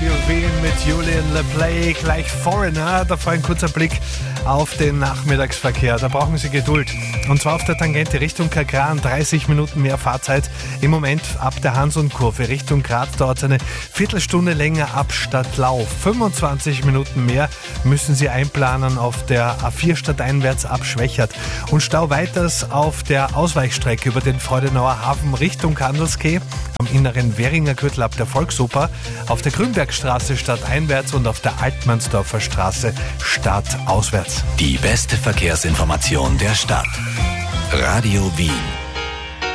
Radio Wien mit Julian LePlay, gleich Foreigner. Davor ein kurzer Blick auf den Nachmittagsverkehr. Da brauchen Sie Geduld. Und zwar auf der Tangente Richtung Kagran, 30 Minuten mehr Fahrzeit. Im Moment ab der Hanson-Kurve Richtung Graz dauert es eine Viertelstunde länger ab Stadtlauf. 25 Minuten mehr müssen Sie einplanen auf der A4 stadteinwärts ab Schwächert. Und Stau weiters auf der Ausweichstrecke über den Freudenauer Hafen Richtung Kandelskeh, am inneren Währinger Gürtel ab der Volksoper, auf der Grünbergstraße stadteinwärts und auf der Altmannsdorfer Straße stadtauswärts. Die beste Verkehrsinformation der Stadt. Radio Wien.